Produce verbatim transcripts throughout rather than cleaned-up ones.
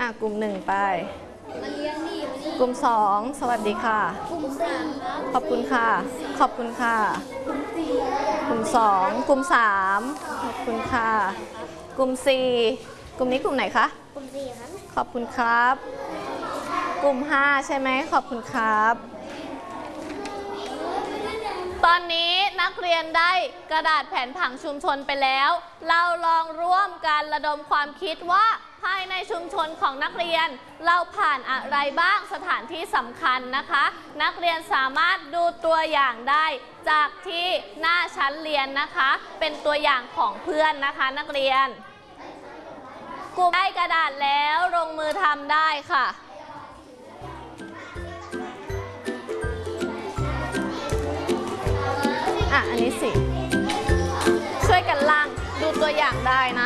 อ่ะกลุ่มหนึ่งไปกลุ่มสองสวัสดีค่ะกลุ่มสามขอบคุณค่ะขอบคุณค่ะกลุ่มสองกลุ่มสามขอบคุณค่ะกลุ่มสี่กลุ่มนี้กลุ่มไหนคะกลุ่มสี่ครับขอบคุณครับกลุ่มห้าใช่ไหมขอบคุณครับตอนนี้นักเรียนได้กระดาษแผนผังชุมชนไปแล้วเราลองร่วมกันระดมความคิดว่าภายในชุมชนของนักเรียนเราผ่านอะไรบ้างสถานที่สำคัญนะคะนักเรียนสามารถดูตัวอย่างได้จากที่หน้าชั้นเรียนนะคะเป็นตัวอย่างของเพื่อนนะคะนักเรียนกลุ่มได้กระดาษแล้วลงมือทำได้ค่ะอ่ะอันนี้สิช่วยกันล่างดูตัวอย่างได้นะ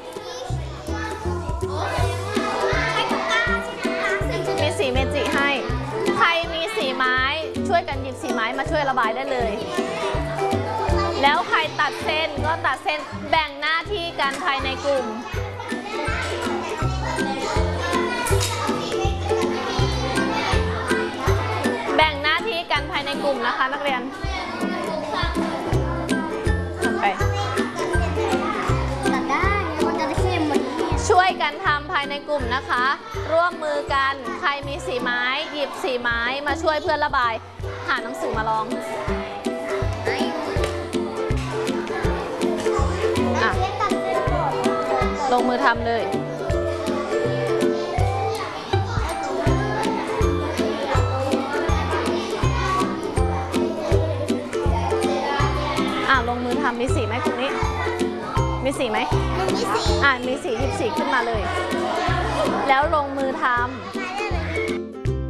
มีสีเมจิให้ใครมีสีไม้ช่วยกันหยิบสีไม้มาช่วยระบายได้เลยแล้วใครตัดเส้นก็ตัดเส้นแบ่งหน้าที่กันภายในกลุ่มแบ่งหน้าที่กันภายในกลุ่มนะคะนักเรียนช่วยกันทำภายในกลุ่มนะคะร่วมมือกันใครมีสีไม้หยิบสีไม้มาช่วยเพื่อนระบายหาหนังสือมาลองอ่ะลงมือทำเลยอ่ะลงมือทำมีสีไหมตรงนี้มีสีไหมมีสีอ่ะมีสีหยิบสีขึ้นมาเลยแล้วลงมือทำ